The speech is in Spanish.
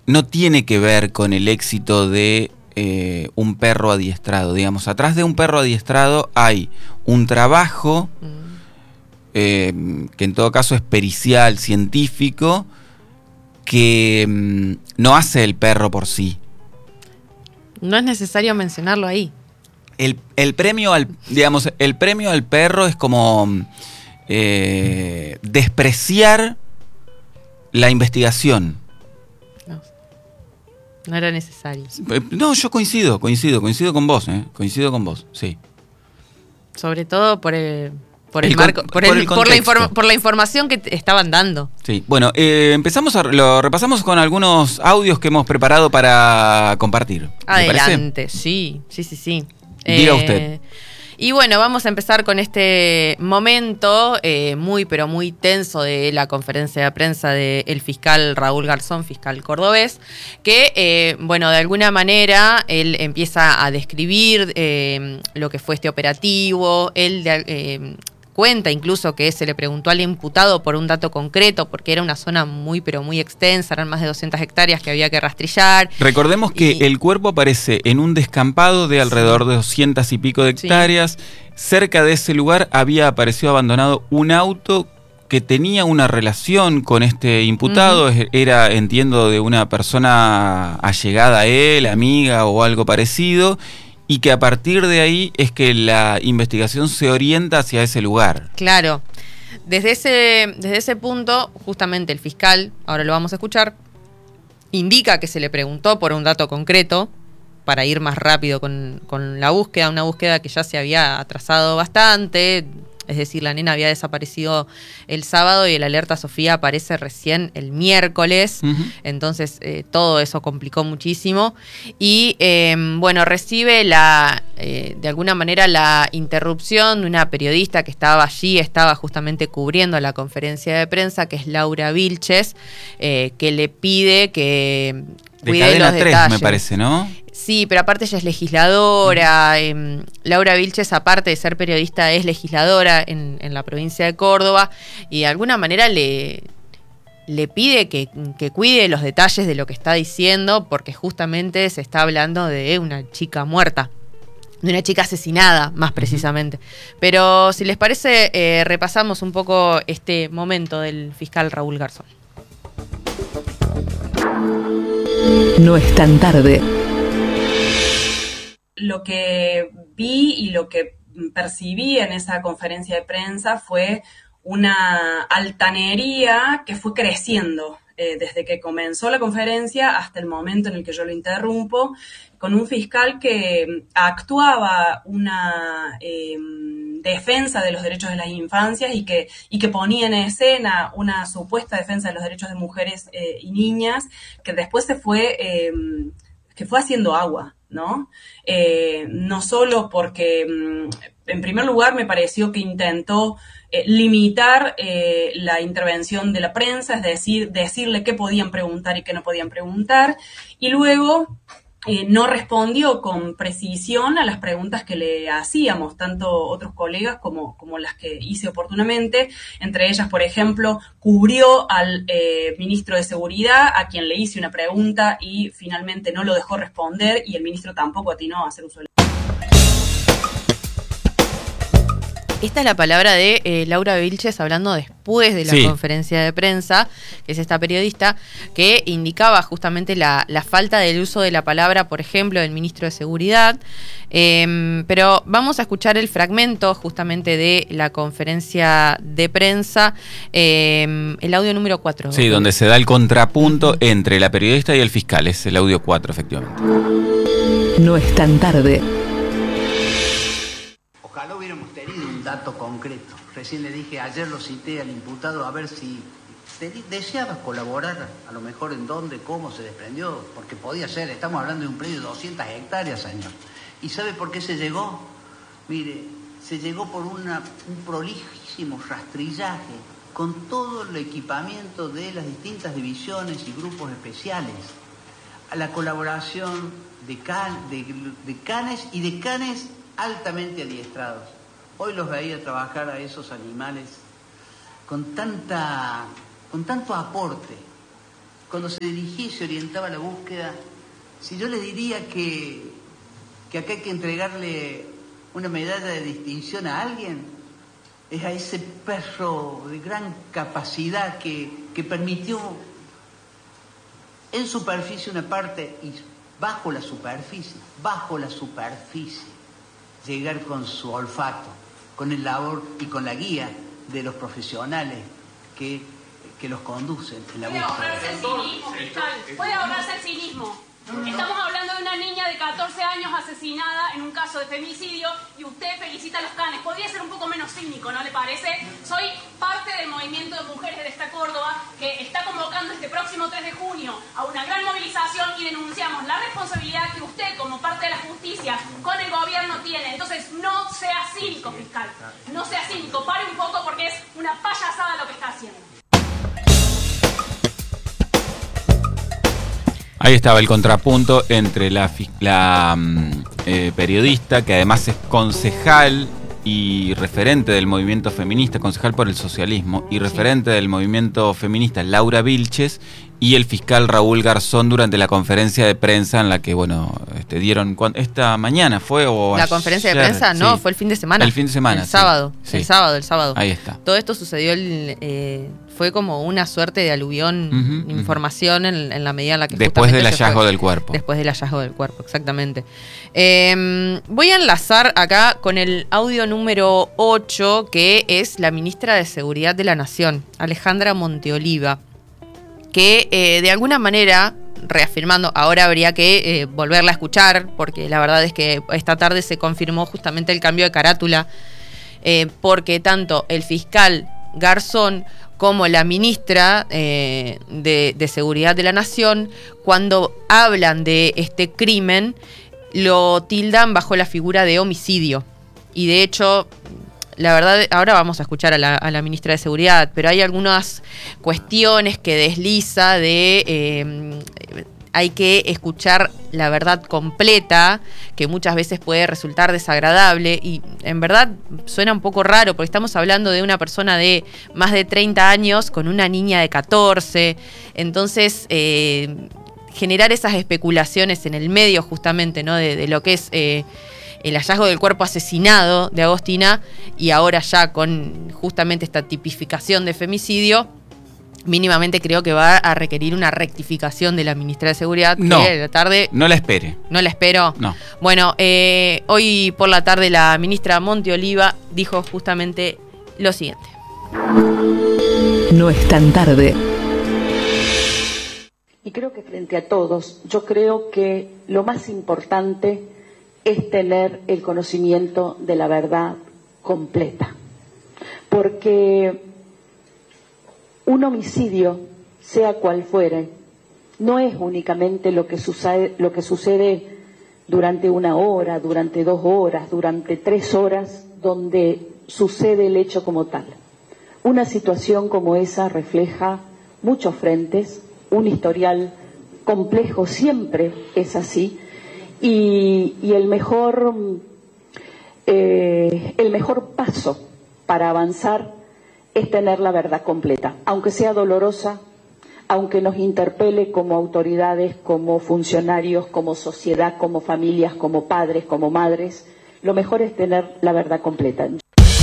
no tiene que ver con el éxito de un perro adiestrado. Digamos, atrás de un perro adiestrado hay un trabajo que en todo caso es pericial, científico, que no hace el perro por sí. No es necesario mencionarlo ahí. El premio al perro es como despreciar la investigación. No era necesario. No, yo coincido con vos, coincido con vos, sí. Sobre todo por la información que te estaban dando. Sí, bueno, lo repasamos con algunos audios que hemos preparado para compartir. Adelante, sí. Diga usted. Y bueno, vamos a empezar con este momento muy, pero muy tenso de la conferencia de prensa del fiscal Raúl Garzón, fiscal cordobés, que, de alguna manera él empieza a describir lo que fue este operativo. Él cuenta incluso que se le preguntó al imputado por un dato concreto, porque era una zona muy, pero muy extensa, eran más de 200 hectáreas que había que rastrillar. Recordemos que el cuerpo aparece en un descampado de alrededor de 200 y pico de hectáreas. Sí. Cerca de ese lugar había aparecido abandonado un auto que tenía una relación con este imputado. Era, entiendo, de una persona allegada a él, amiga o algo parecido. Y que a partir de ahí es que la investigación se orienta hacia ese lugar. Claro. Desde ese punto, justamente el fiscal, ahora lo vamos a escuchar, indica que se le preguntó por un dato concreto para ir más rápido con la búsqueda, una búsqueda que ya se había atrasado bastante. Es decir, la nena había desaparecido el sábado y el alerta Sofía aparece recién el miércoles. Entonces, todo eso complicó muchísimo. Y, recibe de alguna manera la interrupción de una periodista que estaba allí, estaba justamente cubriendo la conferencia de prensa, que es Laura Vilches, que le pide que cuide los detalles. Cadena 3, me parece, ¿no? Sí, pero aparte ella es legisladora. Laura Vilches, aparte de ser periodista, es legisladora en la provincia de Córdoba y de alguna manera le pide que cuide los detalles de lo que está diciendo, porque justamente se está hablando de una chica muerta, de una chica asesinada, más precisamente. Pero si les parece, repasamos un poco este momento del fiscal Raúl Garzón. No es tan tarde. Lo que vi y lo que percibí en esa conferencia de prensa fue una altanería que fue creciendo desde que comenzó la conferencia hasta el momento en el que yo lo interrumpo, con un fiscal que actuaba una defensa de los derechos de las infancias y que ponía en escena una supuesta defensa de los derechos de mujeres y niñas, que después que fue haciendo agua, ¿no? No solo porque, en primer lugar, me pareció que intentó limitar la intervención de la prensa, es decir, decirle qué podían preguntar y qué no podían preguntar, y luego no respondió con precisión a las preguntas que le hacíamos, tanto otros colegas como las que hice oportunamente. Entre ellas, por ejemplo, cubrió al ministro de Seguridad, a quien le hice una pregunta y finalmente no lo dejó responder, y el ministro tampoco atinó a hacer uso de la... Esta es la palabra de Laura Vilches hablando después de la conferencia de prensa, que es esta periodista, que indicaba justamente la falta del uso de la palabra, por ejemplo, del ministro de Seguridad. Pero vamos a escuchar el fragmento justamente de la conferencia de prensa, el audio número 4. Sí, donde se da el contrapunto entre la periodista y el fiscal. Es el audio 4, efectivamente. No es tan tarde. Ojalá hubiéramos tenido un dato concreto. Recién le dije, ayer lo cité al imputado a ver si deseabas colaborar, a lo mejor en dónde, cómo se desprendió, porque podía ser, estamos hablando de un predio de 200 hectáreas, señor. ¿Y sabe por qué se llegó? Mire, se llegó por un prolijísimo rastrillaje con todo el equipamiento de las distintas divisiones y grupos especiales, a la colaboración de canes y de canes altamente adiestrados. Hoy los veía trabajar a esos animales con tanto aporte cuando se dirigía y se orientaba la búsqueda, si yo le diría que acá hay que entregarle una medalla de distinción a alguien, es a ese perro de gran capacidad que permitió en superficie una parte y bajo la superficie, llegar con su olfato, con el labor y con la guía de los profesionales que los conducen en la búsqueda. Puede ahorrarse el cinismo, fiscal. Puede ahorrarse el cinismo. Estamos hablando de una niña de 14 años asesinada en un caso de femicidio y usted felicita a los canes. Podría ser un poco menos cínico, ¿no le parece? Soy parte del movimiento de mujeres de esta Córdoba que está convocando este próximo 3 de junio a una gran movilización y denunciamos la responsabilidad que usted, como parte de la justicia, con el gobierno tiene. Entonces, no sea cínico, fiscal. No sea cínico. Pare un poco porque es una payasada lo que está haciendo. Ahí estaba el contrapunto entre la periodista, que además es concejal y referente del movimiento feminista, concejal por el socialismo, y referente del movimiento feminista, Laura Vilches, y el fiscal Raúl Garzón durante la conferencia de prensa en la que, bueno, dieron... ¿Esta mañana fue o la ayer? Conferencia de prensa? No, sí. Fue el fin de semana. El fin de semana, El sábado. Sí. El sábado. Ahí está. Todo esto sucedió, fue como una suerte de aluvión, información en la medida en la que... Después del hallazgo del cuerpo. Después del hallazgo del cuerpo, exactamente. Voy a enlazar acá con el audio número 8, que es la ministra de Seguridad de la Nación, Alejandra Monteoliva, que de alguna manera, reafirmando, ahora habría que volverla a escuchar, porque la verdad es que esta tarde se confirmó justamente el cambio de carátula, porque tanto el fiscal Garzón como la ministra de Seguridad de la Nación, cuando hablan de este crimen, lo tildan bajo la figura de homicidio. Y de hecho... La verdad, ahora vamos a escuchar a la ministra de Seguridad, pero hay algunas cuestiones que desliza de... hay que escuchar la verdad completa, que muchas veces puede resultar desagradable, y en verdad suena un poco raro, porque estamos hablando de una persona de más de 30 años con una niña de 14, entonces... generar esas especulaciones en el medio justamente, ¿no? de lo que es... el hallazgo del cuerpo asesinado de Agostina, y ahora ya con justamente esta tipificación de femicidio, mínimamente creo que va a requerir una rectificación de la ministra de Seguridad. No, que la tarde, no la espere. ¿No la espero? No. Bueno, hoy por la tarde la ministra Monteoliva dijo justamente lo siguiente. No es tan tarde. Y creo que frente a todos, yo creo que lo más importante es tener el conocimiento de la verdad completa. Porque un homicidio, sea cual fuere, no es únicamente lo que sucede durante 1 hora, durante 2 horas, durante 3 horas, donde sucede el hecho como tal. Una situación como esa refleja muchos frentes, un historial complejo, siempre es así. Y el mejor paso para avanzar es tener la verdad completa, aunque sea dolorosa, aunque nos interpele como autoridades, como funcionarios, como sociedad, como familias, como padres, como madres. Lo mejor es tener la verdad completa.